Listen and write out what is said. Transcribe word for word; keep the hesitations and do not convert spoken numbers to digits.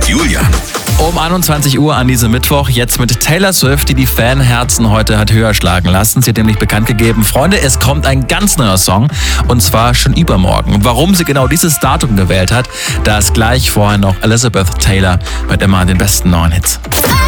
Julian. Um einundzwanzig Uhr an diesem Mittwoch, jetzt mit Taylor Swift, die die Fanherzen heute hat höher schlagen lassen. Sie hat nämlich bekannt gegeben, Freunde, es kommt ein ganz neuer Song und zwar schon übermorgen. Und warum sie genau dieses Datum gewählt hat, das gleich vorher noch Elizabeth Taylor mit immer den besten neuen Hits.